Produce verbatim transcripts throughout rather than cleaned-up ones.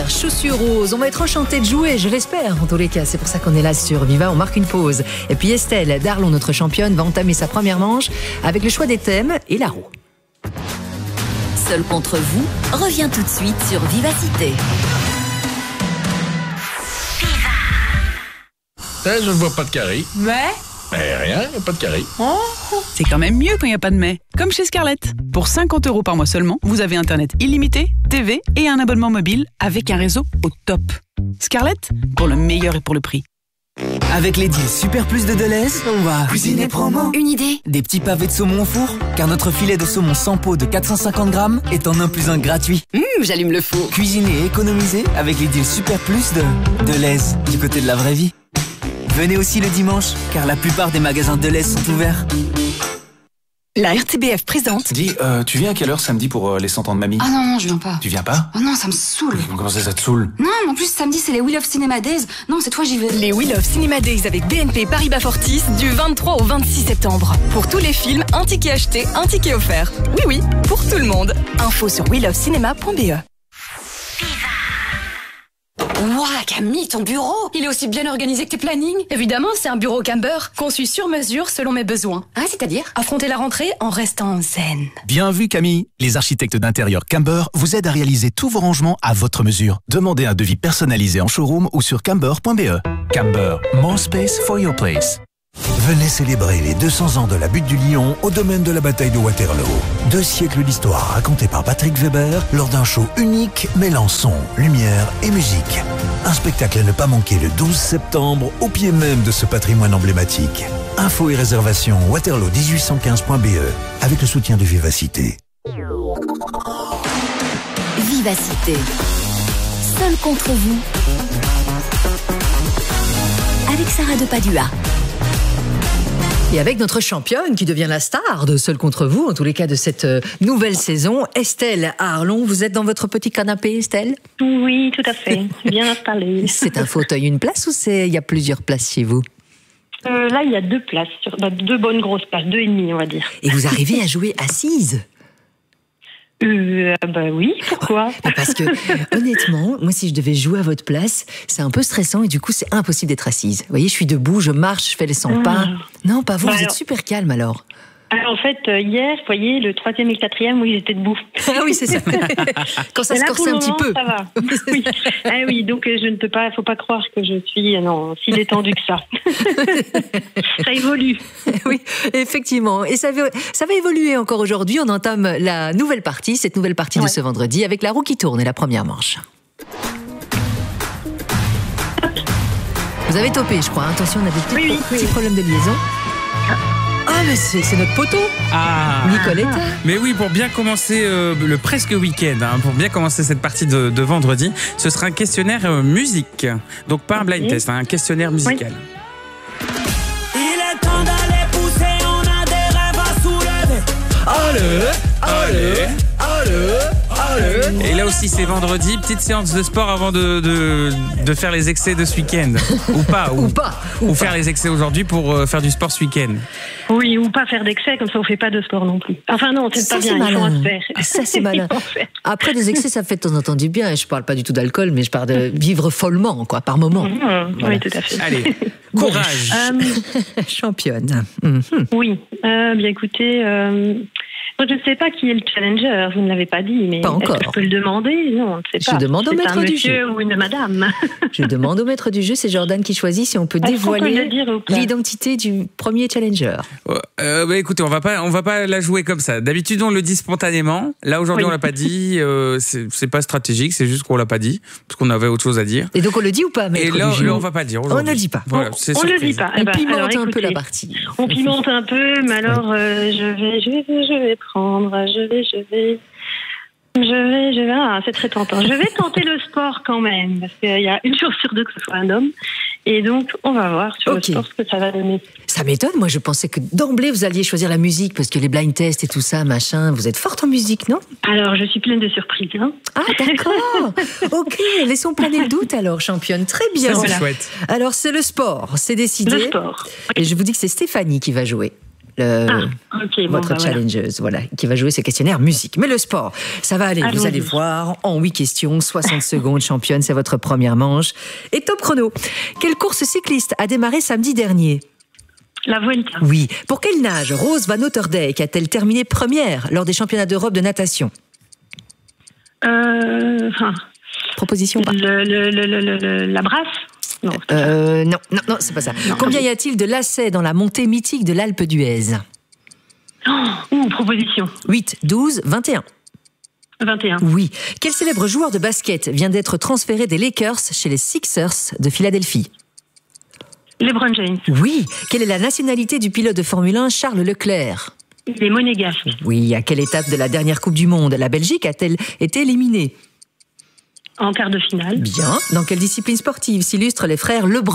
vert, chaussures roses. On va être enchantés de jouer, je l'espère. En tous les cas, c'est pour ça qu'on est là sur Viva. On marque une pause. Et puis Estelle Darlon, notre championne, va entamer sa première manche avec le choix des thèmes et la roue. Seul contre vous revient tout de suite sur Vivacité. Eh, je ne vois pas de carré. Mais Mais rien, il n'y a pas de carré. oh, c'est quand même mieux quand il n'y a pas de mais. Comme chez Scarlett. Pour cinquante euros par mois seulement, vous avez Internet illimité, T V et un abonnement mobile avec un réseau au top. Scarlett, pour le meilleur et pour le prix. Avec les deals Super Plus de Deleuze, on va cuisiner promo. Une idée? Des petits pavés de saumon au four, car notre filet de saumon sans peau de quatre cent cinquante grammes est en un plus un gratuit. Hum, j'allume le four. Cuisiner et économiser avec les deals Super Plus de Deleuze, du côté de la vraie vie. Venez aussi le dimanche, car la plupart des magasins Deleuze sont ouverts. La R T B F présente. Dis, euh, tu viens à quelle heure samedi pour euh, les cent ans de mamie? Ah non, non, je viens pas. Tu viens pas? Oh non, ça me saoule. Comment ça, ça te saoule? Non, en plus, samedi, c'est les Wheel of Cinema Days. Non, cette fois, j'y vais. Les Wheel of Cinema Days avec B N P Paribas Fortis du vingt-trois au vingt-six septembre. Pour tous les films, un ticket acheté, un ticket offert. Oui, oui, pour tout le monde. Info sur wheel of cinema point b e. Ouah, Camille, ton bureau, il est aussi bien organisé que tes plannings. Évidemment, c'est un bureau Camber, conçu sur mesure selon mes besoins. Ah, c'est-à-dire? Affronter la rentrée en restant zen. Bien vu Camille, les architectes d'intérieur Camber vous aident à réaliser tous vos rangements à votre mesure. Demandez un devis personnalisé en showroom ou sur camber point b e. Camber, more space for your place. Venez célébrer les deux cents ans de la butte du Lion au domaine de la bataille de Waterloo. Deux siècles d'histoire racontée par Patrick Weber lors d'un show unique mêlant son, lumière et musique. Un spectacle à ne pas manquer le douze septembre au pied même de ce patrimoine emblématique. Infos et réservations waterloo mille huit cent quinze point b e avec le soutien de Vivacité. Vivacité. Seul contre vous. Avec Sarah de Padua. Et avec notre championne qui devient la star de Seul contre vous, en tous les cas de cette nouvelle saison, Estelle Arlon. Vous êtes dans votre petit canapé, Estelle? Oui, tout à fait. Bien installée. C'est un fauteuil, une place ou c'est il y a plusieurs places chez vous? euh, Là, il y a deux places, sur, bah, deux bonnes grosses places, deux et demi, on va dire. Et vous arrivez à jouer assise? Euh, bah oui, pourquoi? Parce que, honnêtement, moi, si je devais jouer à votre place, c'est un peu stressant et du coup, c'est impossible d'être assise. Vous voyez, je suis debout, je marche, je fais les cent pas. Ah. Non, pas vous, Bah vous alors... êtes super calme alors. Alors, en fait, hier, vous voyez, le troisième et le quatrième, oui, j'étais debout. Ah oui, c'est ça. Quand ça et se là, corsait un petit moment, peu. Ça va. Oui. Ah oui, donc euh, je ne peux pas, faut pas croire que je suis euh, non, si détendue que ça. Ça évolue. Oui, effectivement. Et ça va, ça va évoluer encore aujourd'hui. On entame la nouvelle partie, cette nouvelle partie ouais. de ce vendredi, avec la roue qui tourne et la première manche. Vous avez topé, je crois. Attention, on a des petits, oui, oui, petits oui. problèmes de liaison. Ah, mais c'est, c'est notre poteau, ah. Nicolette. Mais oui, pour bien commencer euh, le presque week-end, hein, pour bien commencer cette partie de, de vendredi, ce sera un questionnaire euh, musique. Donc pas un blind oui. test, hein, un questionnaire musical. Oui. Il est temps d'aller pousser, on a des rêves à soulever. Allez, allez, allez, allez. Et là aussi c'est vendredi, petite séance de sport avant de, de, de faire les excès de ce week-end. Ou pas. Ou, ou pas. Ou, ou faire pas. les excès aujourd'hui pour euh, faire du sport ce week-end. Oui, ou pas faire d'excès, comme ça on fait pas de sport non plus. Enfin non, c'est ça, pas c'est bien, malin. il faut en faire. Ça c'est malin. Après des excès, ça fait de temps en temps du bien. Et je parle pas du tout d'alcool, mais je parle de vivre follement, quoi, par moment. Mmh, voilà. Oui, tout à fait. Allez, courage. euh, Championne. Mmh. Oui, euh, bien écoutez... Euh... Je ne sais pas qui est le challenger, vous ne l'avez pas dit, mais pas encore. Est-ce que je peux le demander? Non, on ne sait pas. Je demande au c'est maître un du monsieur jeu. Ou une madame. Je demande au maître du jeu, c'est Jordan qui choisit si on peut Est-ce dévoiler qu'on peut le dire ou pas l'identité du premier challenger. Euh, bah écoutez, on va pas, on va pas la jouer comme ça. D'habitude, on le dit spontanément. Là, aujourd'hui, oui. on l'a pas dit. Euh, c'est, c'est pas stratégique, c'est juste qu'on l'a pas dit parce qu'on avait autre chose à dire. Et donc on le dit ou pas, maître Et là, du jeu là, on va pas le dire. On ne le dit pas. Voilà, on c'est on le dit pas. On eh ben, pimente alors, un écoutez, peu la partie. On pimente un peu, mais alors euh, je vais, je vais, je vais prendre, je vais, je vais. Je vais, je vais, ah, c'est très tentant. Je vais tenter le sport quand même, parce qu'il y a une chance sur deux que ce soit un homme. Et donc, on va voir sur okay. le sport ce que ça va donner. Ça m'étonne, moi je pensais que d'emblée vous alliez choisir la musique, parce que les blind tests et tout ça, machin, vous êtes forte en musique, non? Alors, je suis pleine de surprises. Hein. Ah, d'accord. Ok, laissons planer le doute alors, championne. Très bien. Ça, c'est voilà. chouette. Alors, c'est le sport, c'est décidé. Le sport. Et je vous dis que c'est Stéphanie qui va jouer. le, ah, okay, votre bon, bah, challengeuse, voilà. voilà, qui va jouer ce questionnaire musique. Mais le sport, ça va aller, Allons-y. vous allez voir, en huit questions, soixante secondes, championne, c'est votre première manche. Et top chrono. Quelle course cycliste a démarré samedi dernier ? La Vuelta. Oui. Pour quelle nage Rose Van Oterdijk a-t-elle terminé première lors des championnats d'Europe de natation ? Euh, enfin, Proposition pas. Le, le, le, le, le, la brasse Non, euh, non, non, non, c'est pas ça. Non. Combien y a-t-il de lacets dans la montée mythique de l'Alpe d'Huez ? Oh, ouh, proposition. huit, douze, vingt et un. vingt et un. Oui. Quel célèbre joueur de basket vient d'être transféré des Lakers chez les Sixers de Philadelphie ? LeBron James. Oui. Quelle est la nationalité du pilote de Formule un Charles Leclerc ? Il est monégasque. Oui. À quelle étape de la dernière Coupe du Monde la Belgique a-t-elle été éliminée ? En quart de finale. Bien. Dans quelle discipline sportive s'illustrent les frères Lebrun ?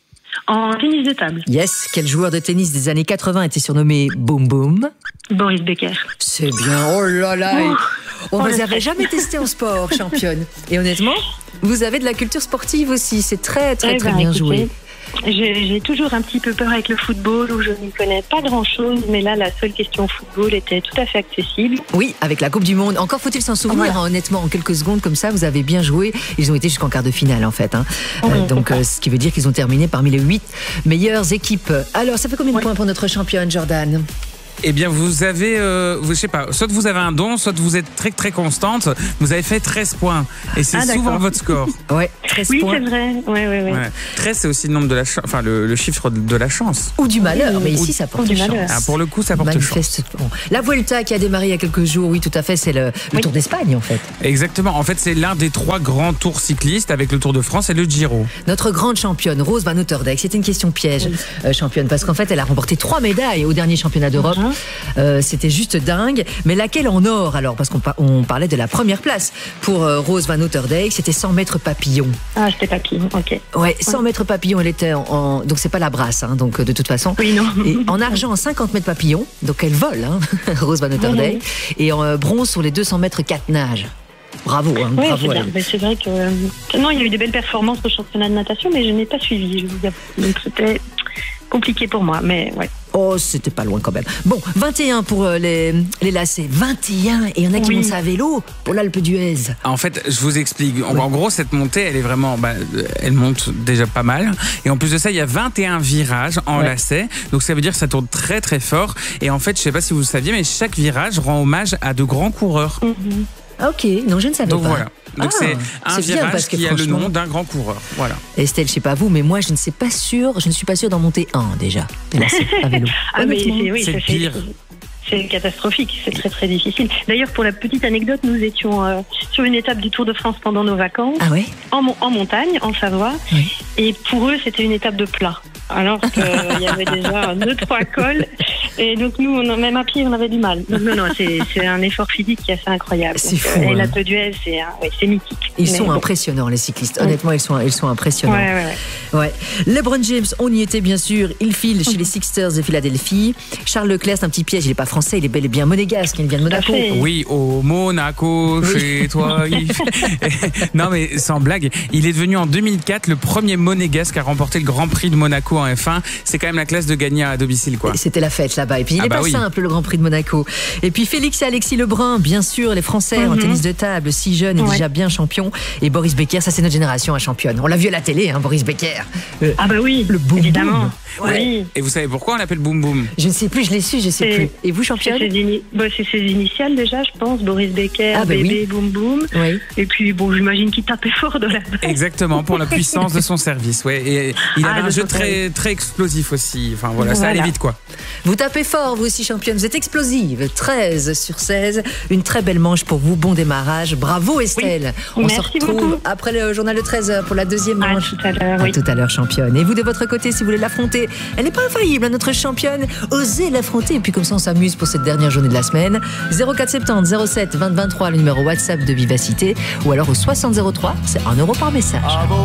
En tennis de table. Yes. Quel joueur de tennis des années quatre-vingts était surnommé Boom Boom ? Boris Becker. C'est bien. Oh là là. Oh, On oh, ne vous le avait stress. jamais testé en sport, championne. Et honnêtement, vous avez de la culture sportive aussi. C'est très, très, Eh très ben, bien écoutez, joué. J'ai, j'ai toujours un petit peu peur avec le football où je n'y connais pas grand-chose, mais là, la seule question football était tout à fait accessible. Oui, avec la Coupe du Monde. Encore faut-il s'en souvenir, Voilà. hein, honnêtement, en quelques secondes comme ça, vous avez bien joué. Ils ont été jusqu'en quart de finale, en fait. Hein. Oui, Euh, donc, c'est ça. euh, ce qui veut dire qu'ils ont terminé parmi les huit meilleures équipes. Alors, ça fait combien de Oui. points pour notre championne, Jordan ? Eh bien, vous avez, euh, vous, je sais pas, soit vous avez un don, soit vous êtes très très constante. Vous avez fait treize points. Et c'est Ah, d'accord. souvent votre score. Ouais, treize Oui, points. c'est vrai. Ouais, ouais, ouais. Ouais. treize, c'est aussi le nombre de la chance, enfin le, le chiffre de, de la chance. Ou du malheur, mais Ou- ici, ça porte ou du chance. malheur. Ah, pour le coup, ça porte chance. Manifestement. La Vuelta qui a démarré il y a quelques jours, oui, tout à fait, c'est le, le Oui. Tour d'Espagne, en fait. Exactement. En fait, c'est l'un des trois grands tours cyclistes avec le Tour de France et le Giro. Notre grande championne, Rose Van Oterdijk, c'était une question piège, euh, championne, parce qu'en fait, elle a remporté trois médailles au dernier championnat d'Europe. Mhm. Euh, c'était juste dingue. Mais laquelle en or, alors? Parce qu'on par- on parlait de la première place pour euh, Rose Van Oterdijk, c'était cent mètres papillon. Ah, c'était papillon, ok. Ouais, cent mètres papillon, elle était en, en- donc c'est pas la brasse, hein, donc euh, de toute façon. Oui, non. Et en argent, cinquante mètres papillon, donc elle vole, hein, Rose Van Oterdijk. Et en euh, bronze sur les deux cents mètres quatre nages. Bravo, hein, Oui, bravo c'est à bien. elle. Mais c'est vrai que. euh, Non, il y a eu des belles performances au championnat de natation, mais je n'ai pas suivi, je vous avoue. Donc c'était compliqué pour moi, mais ouais. Oh, c'était pas loin quand même. Bon, vingt et un pour euh, les, les lacets. vingt et un, et il y en a qui Oui. montent ça à vélo pour l'Alpe d'Huez. En fait, je vous explique. En, en gros, cette montée, elle est vraiment, bah, elle monte déjà pas mal. Et en plus de ça, il y a vingt et un virages en Ouais. lacet. Donc ça veut dire que ça tourne très très fort. Et en fait, je sais pas si vous le saviez, mais chaque virage rend hommage à de grands coureurs. Mhm. Ah, ok, non, je ne savais Donc pas. voilà. Donc Ah, c'est un c'est bien, virage parce que qui a le franchement- nom d'un grand coureur. Voilà. Estelle, je sais pas vous, mais moi, je ne sais pas sûr, je ne suis pas sûre d'en monter un déjà. Les lacets à vélo. Ah, mais Honnêtement. c'est, oui, c'est ça, c'est, pire. c'est catastrophique, c'est très très difficile. D'ailleurs, pour la petite anecdote, nous étions euh, sur une étape du Tour de France pendant nos vacances, Ah ouais? en, mon- en montagne, en Savoie, Oui. et pour eux, c'était une étape de plat. Alors qu'il y avait déjà deux, trois cols. Et donc, nous, on a, même à pied, on avait du mal. Donc, non, non, c'est, c'est un effort physique qui est assez incroyable. C'est Donc, fou, euh, hein. Et l'Alpe d'Huez, c'est, un- ouais, c'est mythique. Ils Mais sont bon. impressionnants, les cyclistes. Honnêtement, ils sont, ils sont impressionnants. Ouais, ouais, ouais. Ouais. LeBron James, on y était bien sûr. Il file chez les Sixers de Philadelphie. Charles Leclerc, c'est un petit piège. Il n'est pas français, il est bel et bien monégasque. Il vient de Monaco. fait. Oui, au Monaco, Oui. chez toi. il- non, mais sans blague, il est devenu en deux mille quatre le premier monégasque à remporter le Grand Prix de Monaco en F un. C'est quand même la classe de gagner à domicile, quoi. Et c'était la fête là-bas. Et puis il Ah n'est bah pas oui. simple, le Grand Prix de Monaco. Et puis Félix et Alexis Lebrun, bien sûr, les Français en Mhm. tennis de table, si jeune et Ouais. déjà bien champion. Et Boris Becker, ça c'est notre génération à championne. On l'a vu à la télé, hein, Boris Becker. Euh, Ah bah oui, le boom évidemment. boom. Ouais. Oui. Et vous savez pourquoi on l'appelle Boom Boom? Je ne sais plus, je l'ai su, je sais C'est- plus. Et vous, C'est championne? ses, ini- bah, c'est ses initiales déjà, je pense. Boris Becker, Ah bah bébé, oui. boum boum. Oui. Et puis, bon, j'imagine qu'il tapait fort de la balle. Exactement, pour la puissance de son service. Ouais. Et il Ah, avait un de jeu son très, très explosif aussi. Enfin voilà, ça Voilà. allait vite, quoi. Vous tapez fort, vous aussi, championne. Vous êtes explosive. treize sur seize. Une très belle manche pour vous. Bon démarrage. Bravo, Estelle. On Merci se retrouve beaucoup. après le journal de treize heures pour la deuxième À manche. tout à l'heure, À oui. tout à l'heure, championne. Et vous, de votre côté, si vous voulez l'affronter, elle n'est pas infaillible, hein, notre championne. Osez l'affronter. Et puis, comme ça, on s'amuse pour cette dernière journée de la semaine. zéro quatre soixante-dix zéro sept vingt vingt-trois, le numéro WhatsApp de Vivacité. Ou alors au soixante zéro trois, c'est un euro par message.